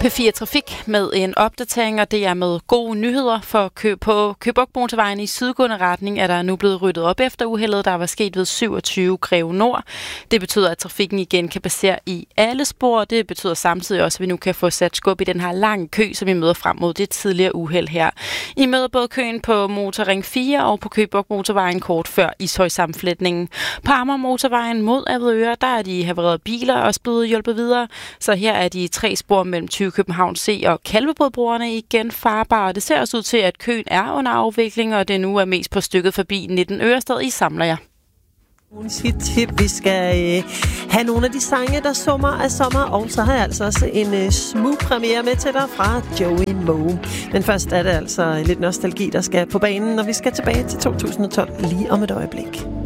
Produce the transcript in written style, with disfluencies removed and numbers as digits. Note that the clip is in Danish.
P4 Trafik med en opdatering, og det er med gode nyheder. For på Køge Bugt Motorvejen i sydgående retning er der nu blevet ryddet op efter uheldet, der var sket ved 27 Greve Nord. Det betyder, at trafikken igen kan passere i alle spor. Det betyder samtidig også, at vi nu kan få sat skub i den her lange kø, som vi møder frem mod det tidligere uheld her. I møder både køen på Motorring 4 og på Køge Bugt Motorvejen kort før Ishøj-sammenflætningen. På Amager Motorvejen mod Avedøre, der er de havererede biler også blevet hjulpet videre. Så her er de 3 spor mellem København C og Kalvebodbroerne igen farbare. Det ser også ud til, at køen er under afvikling, og det nu er mest på stykket forbi 19 Ørestad i Samler. Vi skal have nogle af de sange, der summer af sommer, og så har jeg altså også en smooth premiere med til dig fra Joey Moe. Men først er det altså lidt nostalgi, der skal på banen, når vi skal tilbage til 2012 lige om et øjeblik.